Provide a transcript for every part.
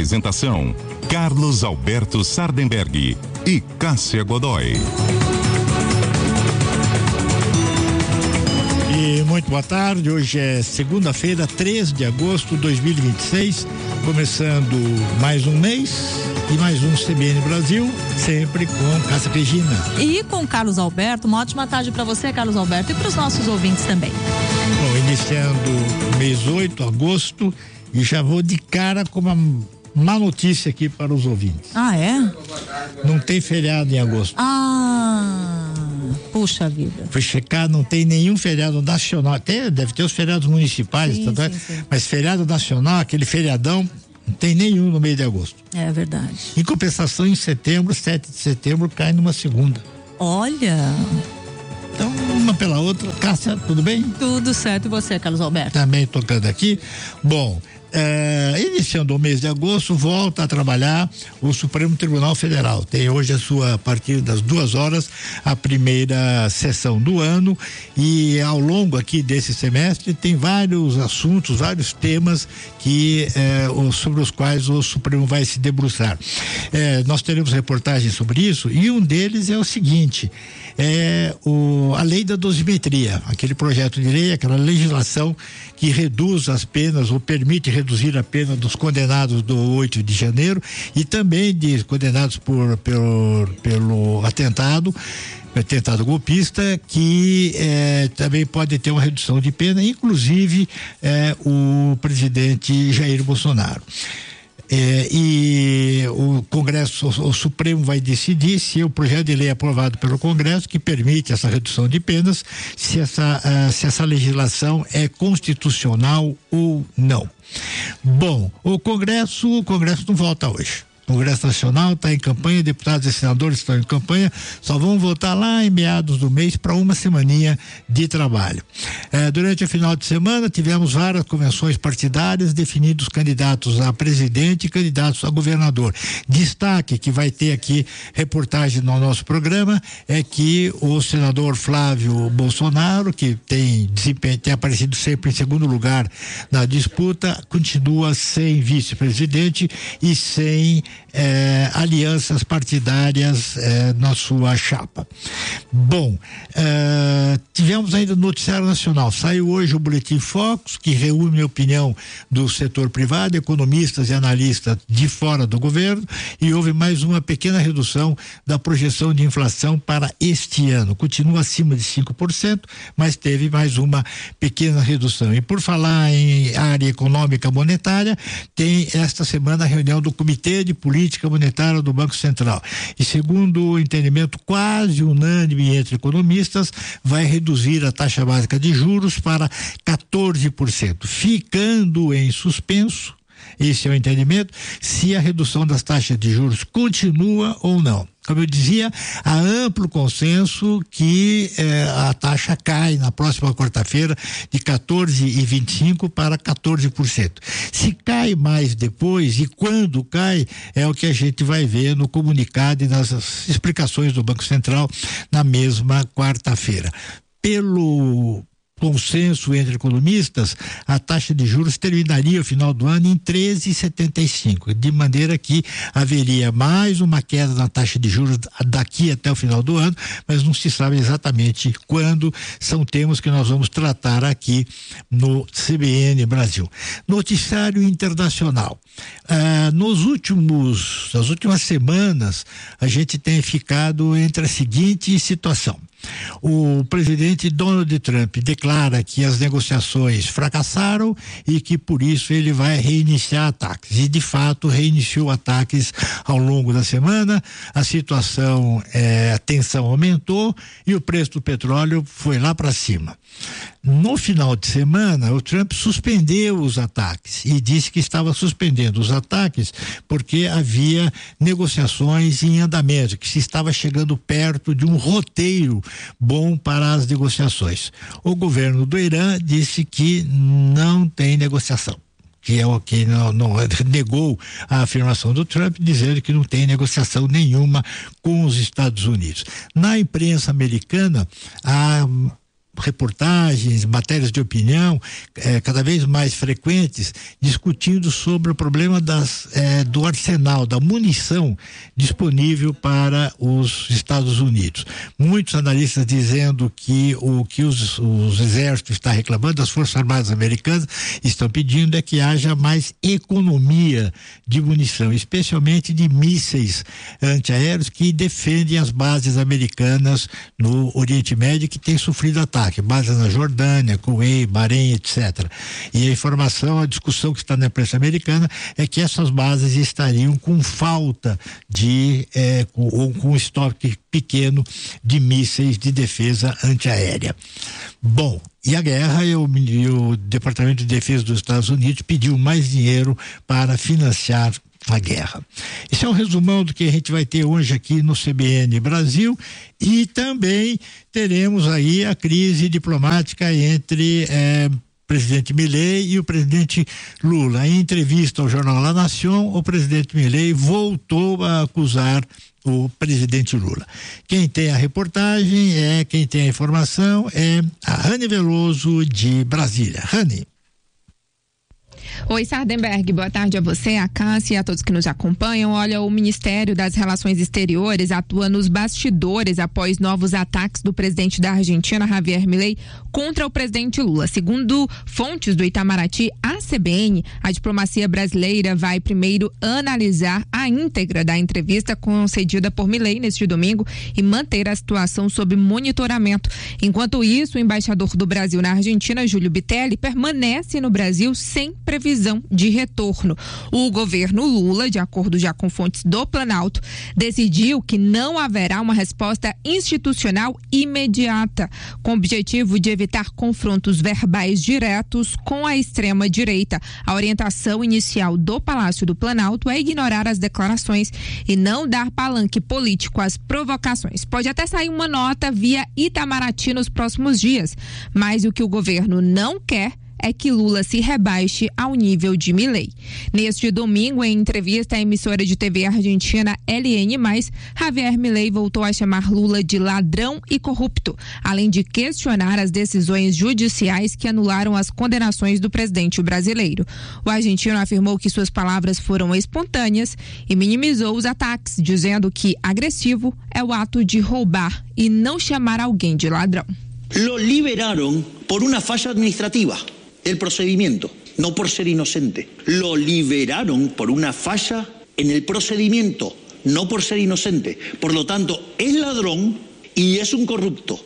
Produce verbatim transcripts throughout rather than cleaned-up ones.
Apresentação: Carlos Alberto Sardenberg e Cássia Godoy. E muito boa tarde, hoje é segunda-feira, três de agosto de dois mil e vinte e seis, começando mais um mês e mais um C B N Brasil, sempre com Cássia Regina. E com Carlos Alberto. Uma ótima tarde para você, Carlos Alberto, e para os nossos ouvintes também. Bom, iniciando o mês oito, agosto, e já vou de cara com uma má notícia aqui para os ouvintes. Ah, é? Não tem feriado em agosto. Ah, puxa vida. Fui checar, não tem nenhum feriado nacional. Até deve ter os feriados municipais, Sim, tá, sim, sim. Mas feriado nacional, aquele feriadão, não tem nenhum no mês de agosto. É verdade. Em compensação, em setembro, sete de setembro, cai numa segunda. Olha. Então, uma pela outra. Cássia, tudo bem? Tudo certo. E você, Carlos Alberto? Também tocando aqui. Bom, é, iniciando o mês de agosto, volta a trabalhar o Supremo Tribunal Federal. Tem hoje a sua, a partir das duas horas, a primeira sessão do ano, e ao longo aqui desse semestre tem vários assuntos, vários temas que é, o, sobre os quais o Supremo vai se debruçar. É, nós teremos reportagens sobre isso, e um deles é o seguinte: é o, a lei da dosimetria, aquele projeto de lei, aquela legislação que reduz as penas ou permite reduzir a pena dos condenados do oito de janeiro e também de condenados por, pelo, pelo atentado, atentado golpista, que eh, também pode ter uma redução de pena, inclusive eh, o presidente Jair Bolsonaro. É, e o Congresso, o, o Supremo vai decidir se o projeto de lei aprovado pelo Congresso, que permite essa redução de penas, se essa, uh, se essa legislação é constitucional ou não. Bom, o Congresso, o Congresso não volta hoje. O Congresso Nacional está em campanha, deputados e senadores estão em campanha, só vão votar lá em meados do mês para uma semaninha de trabalho. É, durante o final de semana tivemos várias convenções partidárias definindo os candidatos a presidente e candidatos a governador. Destaque que vai ter aqui reportagem no nosso programa é que o senador Flávio Bolsonaro, que tem desempenho, tem aparecido sempre em segundo lugar na disputa, continua sem vice-presidente e sem É, alianças partidárias é, na sua chapa. Bom, é, tivemos ainda no noticiário nacional, saiu hoje o Boletim Focus, que reúne a opinião do setor privado, economistas e analistas de fora do governo, e houve mais uma pequena redução da projeção de inflação para este ano, continua acima de cinco por cento, mas teve mais uma pequena redução. E por falar em área econômica monetária, tem esta semana a reunião do Comitê de Política Monetária do Banco Central. E segundo o entendimento quase unânime entre economistas, vai reduzir a taxa básica de juros para quatorze por cento, ficando em suspenso, esse é o entendimento, se a redução das taxas de juros continua ou não. Como eu dizia, há amplo consenso que eh, a taxa cai na próxima quarta-feira de quatorze vírgula vinte e cinco para quatorze por cento. Se cai mais depois e quando cai, é o que a gente vai ver no comunicado e nas explicações do Banco Central na mesma quarta-feira. Pelo consenso entre economistas, a taxa de juros terminaria o final do ano em treze vírgula setenta e cinco, de maneira que haveria mais uma queda na taxa de juros daqui até o final do ano, mas não se sabe exatamente quando. São temas que nós vamos tratar aqui no C B N Brasil. Noticiário internacional. Ah, nos últimos, nas últimas semanas, a gente tem ficado entre a seguinte situação: o presidente Donald Trump declara que as negociações fracassaram e que por isso ele vai reiniciar ataques, e de fato reiniciou ataques ao longo da semana. A situação, é, a tensão aumentou e o preço do petróleo foi lá para cima. No final de semana, o Trump suspendeu os ataques e disse que estava suspendendo os ataques porque havia negociações em andamento, que se estava chegando perto de um roteiro bom para as negociações. O governo do Irã disse que não tem negociação, que é o que não, não negou a afirmação do Trump, dizendo que não tem negociação nenhuma com os Estados Unidos. Na imprensa americana, a reportagens, matérias de opinião eh, cada vez mais frequentes, discutindo sobre o problema das, eh, do arsenal, da munição disponível para os Estados Unidos. Muitos analistas dizendo que o que os, os exércitos estão reclamando, as Forças Armadas Americanas estão pedindo é que haja mais economia de munição, especialmente de mísseis antiaéreos que defendem as bases americanas no Oriente Médio, que têm sofrido ataque, bases na Jordânia, Kuwait, Bahrein, etcétera. E a informação, a discussão que está na imprensa americana é que essas bases estariam com falta de eh, com, ou com estoque pequeno de mísseis de defesa antiaérea. Bom, e a guerra, e o, e o Departamento de Defesa dos Estados Unidos pediu mais dinheiro para financiar a guerra. Esse é um resumão do que a gente vai ter hoje aqui no C B N Brasil, e também teremos aí a crise diplomática entre eh, presidente Milei e o presidente Lula. Em entrevista ao jornal La Nación, o presidente Milei voltou a acusar o presidente Lula. Quem tem a reportagem, é quem tem a informação é a Rani Veloso de Brasília. Rani. Oi, Sardenberg, boa tarde a você, a Cássia e a todos que nos acompanham. Olha, o Ministério das Relações Exteriores atua nos bastidores após novos ataques do presidente da Argentina, Javier Milei, contra o presidente Lula. Segundo fontes do Itamaraty, a C B N, a diplomacia brasileira vai primeiro analisar a íntegra da entrevista concedida por Milei neste domingo e manter a situação sob monitoramento. Enquanto isso, o embaixador do Brasil na Argentina, Júlio Bitelli, permanece no Brasil sem previsão de retorno. O governo Lula, de acordo já com fontes do Planalto, decidiu que não haverá uma resposta institucional imediata, com o objetivo de evitar confrontos verbais diretos com a extrema-direita. A orientação inicial do Palácio do Planalto é ignorar as declarações e não dar palanque político às provocações. Pode até sair uma nota via Itamaraty nos próximos dias, mas o que o governo não quer é que Lula se rebaixe ao nível de Milei. Neste domingo, em entrevista à emissora de T V argentina L N mais, Javier Milei voltou a chamar Lula de ladrão e corrupto, além de questionar as decisões judiciais que anularam as condenações do presidente brasileiro. O argentino afirmou que suas palavras foram espontâneas e minimizou os ataques, dizendo que agressivo é o ato de roubar e não chamar alguém de ladrão. Lo liberaron por una falla administrativa del procedimiento, no por ser inocente. Lo liberaron por una falla en el procedimiento, no por ser inocente. Por lo tanto, es ladrón y es un corrupto.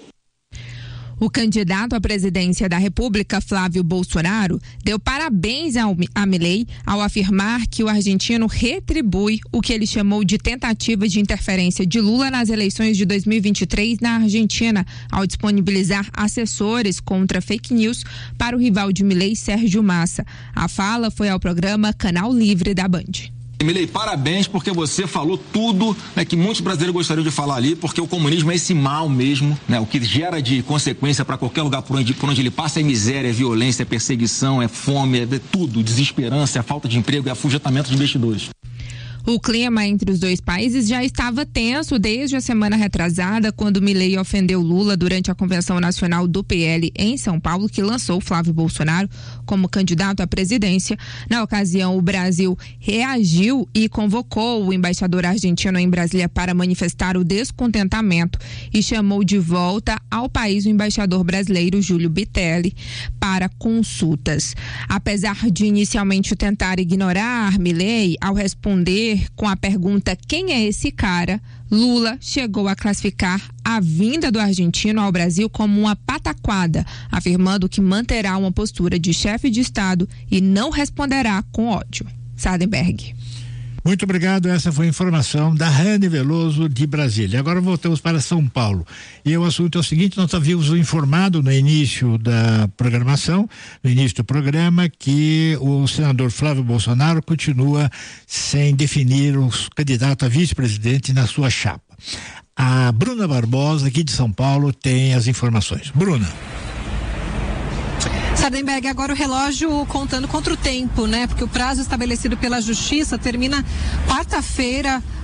O candidato à presidência da República, Flávio Bolsonaro, deu parabéns ao, a Milei ao afirmar que o argentino retribui o que ele chamou de tentativa de interferência de Lula nas eleições de dois mil e vinte e três na Argentina, ao disponibilizar assessores contra fake news para o rival de Milei, Sérgio Massa. A fala foi ao programa Canal Livre da Band. Milei, parabéns, porque você falou tudo, né, que muitos brasileiros gostariam de falar ali, porque o comunismo é esse mal mesmo, né, o que gera de consequência para qualquer lugar por onde, por onde ele passa é miséria, é violência, é perseguição, é fome, é tudo, desesperança, é falta de emprego, é afugentamento de investidores. O clima entre os dois países já estava tenso desde a semana retrasada, quando Milei ofendeu Lula durante a Convenção Nacional do P L em São Paulo, que lançou Flávio Bolsonaro como candidato à presidência. Na ocasião, o Brasil reagiu e convocou o embaixador argentino em Brasília para manifestar o descontentamento e chamou de volta ao país o embaixador brasileiro Júlio Bitelli para consultas. Apesar de inicialmente tentar ignorar Milei ao responder com a pergunta quem é esse cara, Lula chegou a classificar a vinda do argentino ao Brasil como uma pataquada, afirmando que manterá uma postura de chefe de Estado e não responderá com ódio. Sardenberg. Muito obrigado, essa foi a informação da Rani Veloso de Brasília. Agora voltamos para São Paulo. E o assunto é o seguinte: nós havíamos informado no início da programação, no início do programa, que o senador Flávio Bolsonaro continua sem definir o candidato a vice-presidente na sua chapa. A Bruna Barbosa, aqui de São Paulo, tem as informações. Bruna. Sardenberg, agora o relógio contando contra o tempo, né? Porque o prazo estabelecido pela Justiça termina quarta-feira,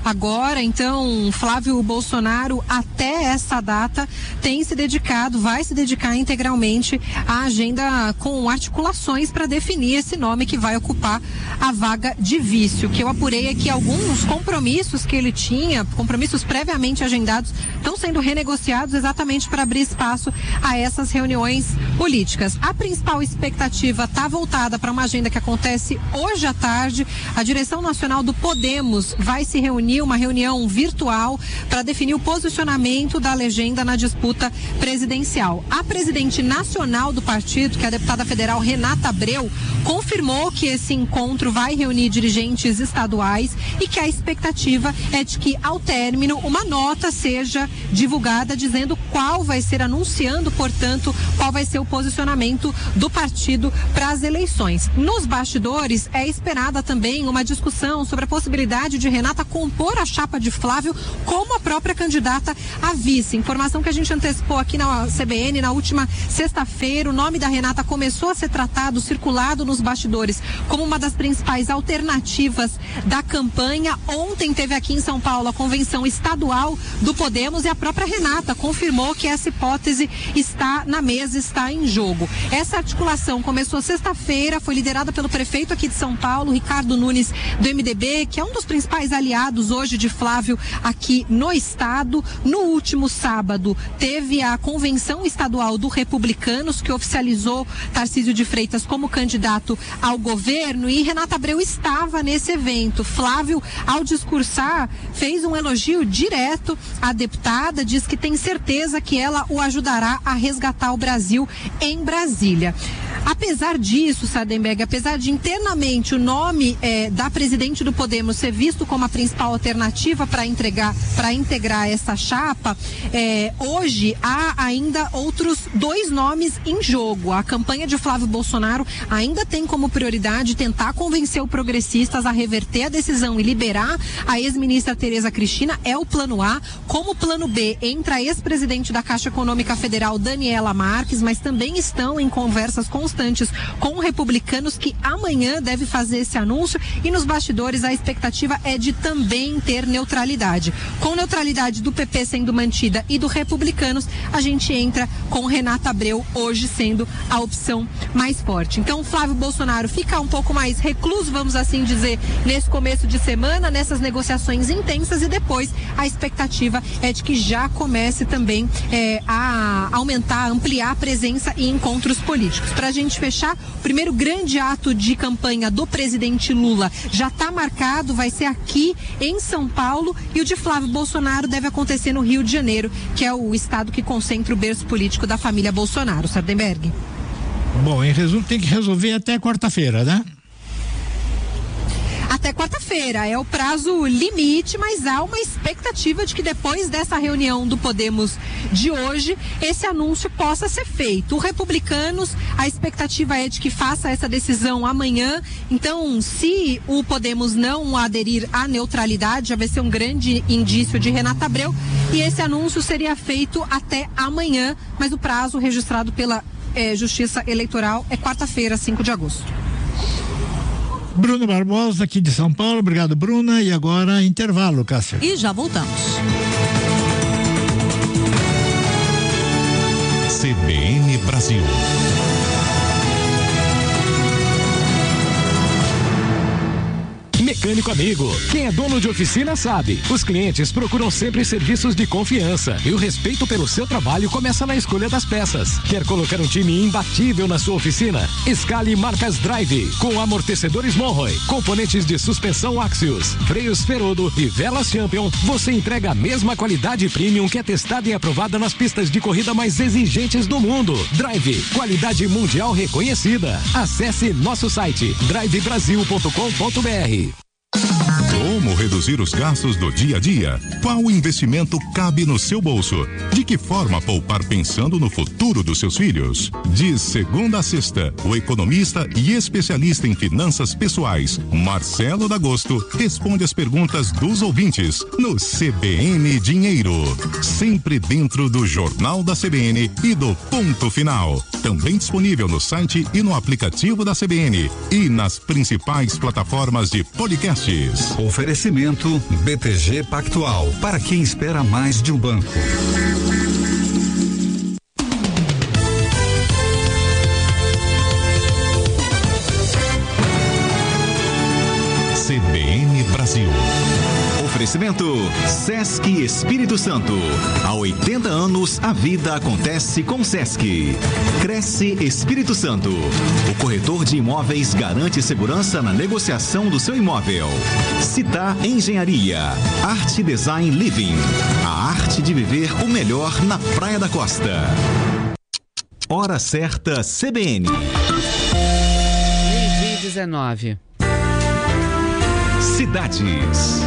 agora, então, Flávio Bolsonaro, até essa data, tem se dedicado, vai se dedicar integralmente à agenda com articulações para definir esse nome que vai ocupar a vaga de vice. O que eu apurei é que alguns compromissos que ele tinha, compromissos previamente agendados, estão sendo renegociados exatamente para abrir espaço a essas reuniões políticas. A principal expectativa está voltada para uma agenda que acontece hoje à tarde. A direção nacional do Podemos vai se reunir, uma reunião virtual, para definir o posicionamento da legenda na disputa presidencial. A presidente nacional do partido, que é a deputada federal Renata Abreu, confirmou que esse encontro vai reunir dirigentes estaduais e que a expectativa é de que, ao término, uma nota seja divulgada dizendo qual vai ser, anunciando, portanto, qual vai ser o posicionamento do partido para as eleições. Nos bastidores, é esperada também uma discussão sobre a possibilidade de Renata compor a chapa de Flávio como a própria candidata a vice. Informação que a gente antecipou aqui na C B N na última sexta-feira. O nome da Renata começou a ser tratado, circulado nos bastidores, como uma das principais alternativas da campanha. Ontem teve aqui em São Paulo a convenção estadual do Podemos e a própria Renata confirmou que essa hipótese está na mesa, está em jogo. Essa articulação começou sexta-feira, foi liderada pelo prefeito aqui de São Paulo, Ricardo Nunes, do M D B, que é um dos principais aliados hoje de Flávio aqui no estado. No último sábado, teve a convenção estadual do Republicanos, que oficializou Tarcísio de Freitas como candidato ao governo, e Renata Abreu estava nesse evento. Flávio, ao discursar, fez um elogio direto à deputada, diz que tem certeza que ela o ajudará a resgatar o Brasil em Brasília. Apesar disso, Sardenberg, apesar de internamente o nome eh, da presidente do Podemos ser visto como a principal alternativa para entregar, para integrar essa chapa, eh, hoje há ainda outros dois nomes em jogo. A campanha de Flávio Bolsonaro ainda tem como prioridade tentar convencer os progressistas a reverter a decisão e liberar a ex-ministra Tereza Cristina, é o plano A. Como plano B, entra a ex-presidente da Caixa Econômica Federal, Daniela Marques, mas também estão em conversas constantes com republicanos, que amanhã deve fazer esse anúncio, e nos bastidores a expectativa é de também ter neutralidade. Com neutralidade do P P sendo mantida e do Republicanos, a gente entra com Renata Abreu hoje sendo a opção mais forte. Então, Flávio Bolsonaro fica um pouco mais recluso, vamos assim dizer, nesse começo de semana, nessas negociações intensas, e depois a expectativa é de que já comece também é, a aumentar, a ampliar a presença em encontros políticos. Para a gente fechar, o primeiro grande ato de campanha do presidente Lula já está marcado, vai ser aqui em São Paulo, e o de Flávio Bolsonaro deve acontecer no Rio de Janeiro, que é o estado que concentra o berço político da família Bolsonaro. Sardenberg. Bom, em resumo, tem que resolver até quarta-feira, né? Até quarta-feira é o prazo limite, mas há uma expectativa de que depois dessa reunião do Podemos de hoje, esse anúncio possa ser feito. O Republicanos, a expectativa é de que faça essa decisão amanhã. Então, se o Podemos não aderir à neutralidade, já vai ser um grande indício de Renata Abreu, e esse anúncio seria feito até amanhã, mas o prazo registrado pela eh, Justiça Eleitoral é quarta-feira, cinco de agosto. Bruna Barbosa, aqui de São Paulo. Obrigado, Bruna. E agora, intervalo, Cássia. E já voltamos. C B N Brasil. Mecânico amigo, quem é dono de oficina sabe, os clientes procuram sempre serviços de confiança, e o respeito pelo seu trabalho começa na escolha das peças. Quer colocar um time imbatível na sua oficina? Escale marcas Drive, com amortecedores Monroe, componentes de suspensão Axios, freios Ferodo e velas Champion. Você entrega a mesma qualidade premium que é testada e aprovada nas pistas de corrida mais exigentes do mundo. Drive, qualidade mundial reconhecida. Acesse nosso site drive brasil ponto com ponto br. Como reduzir os gastos do dia a dia? Qual investimento cabe no seu bolso? De que forma poupar pensando no futuro dos seus filhos? De segunda a sexta, o economista e especialista em finanças pessoais, Marcelo D'Agosto, responde as perguntas dos ouvintes no C B N Dinheiro. Sempre dentro do Jornal da C B N e do Ponto Final. Também disponível no site e no aplicativo da C B N e nas principais plataformas de podcasts. Oferecimento Oferecimento B T G Pactual, para quem espera mais de um banco. C B N Brasil. Oferecimento Sesc Espírito Santo. Há oitenta anos a vida acontece com Sesc. Cresce Espírito Santo. O corretor de imóveis garante segurança na negociação do seu imóvel. Citar Engenharia. Arte Design Living. A arte de viver o melhor na Praia da Costa. Hora certa C B N. meio-dia e dezenove. Cidades.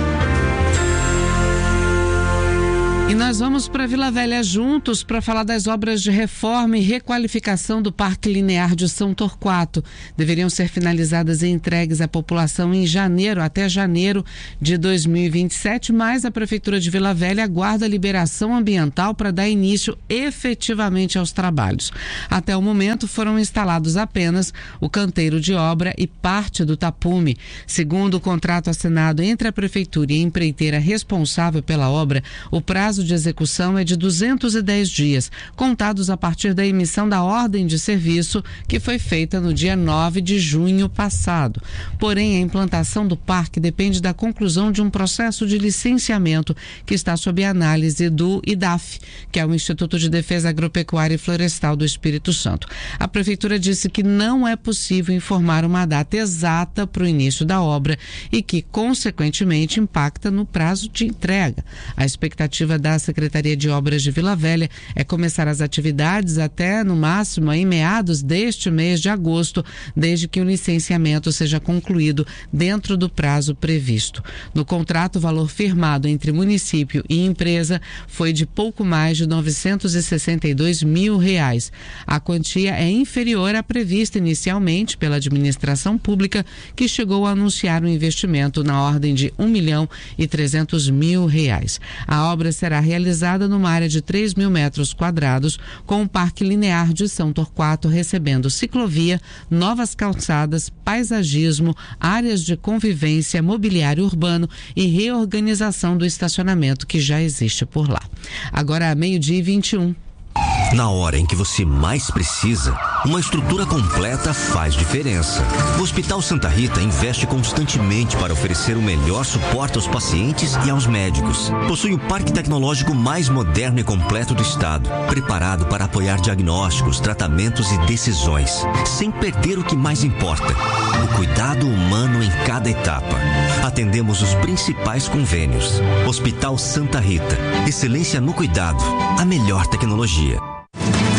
E nós vamos para Vila Velha juntos para falar das obras de reforma e requalificação do Parque Linear de São Torquato. Deveriam ser finalizadas e entregues à população em janeiro, até janeiro de dois mil e vinte e sete, mas a Prefeitura de Vila Velha aguarda a liberação ambiental para dar início efetivamente aos trabalhos. Até o momento foram instalados apenas o canteiro de obra e parte do tapume. Segundo o contrato assinado entre a Prefeitura e a empreiteira responsável pela obra, o prazo de execução é de duzentos e dez dias, contados a partir da emissão da ordem de serviço, que foi feita no dia nove de junho passado. Porém, a implantação do parque depende da conclusão de um processo de licenciamento que está sob análise do I D A F, que é o Instituto de Defesa Agropecuária e Florestal do Espírito Santo. A Prefeitura disse que não é possível informar uma data exata para o início da obra e que, consequentemente, impacta no prazo de entrega. A expectativa da Secretaria de Obras de Vila Velha é começar as atividades até, no máximo, em meados deste mês de agosto, desde que o licenciamento seja concluído dentro do prazo previsto. No contrato, o valor firmado entre município e empresa foi de pouco mais de novecentos e sessenta e dois mil reais. A quantia é inferior à prevista inicialmente pela administração pública, que chegou a anunciar um investimento na ordem de um milhão e trezentos mil reais. A obra será realizada numa área de três mil metros quadrados, com o Parque Linear de São Torquato recebendo ciclovia, novas calçadas, paisagismo, áreas de convivência, mobiliário urbano e reorganização do estacionamento que já existe por lá. Agora, meio-dia e vinte e um. Na hora em que você mais precisa, uma estrutura completa faz diferença. O Hospital Santa Rita investe constantemente para oferecer o melhor suporte aos pacientes e aos médicos. Possui o parque tecnológico mais moderno e completo do estado, preparado para apoiar diagnósticos, tratamentos e decisões, sem perder o que mais importa: o cuidado humano em cada etapa. Atendemos os principais convênios. Hospital Santa Rita, excelência no cuidado, a melhor tecnologia.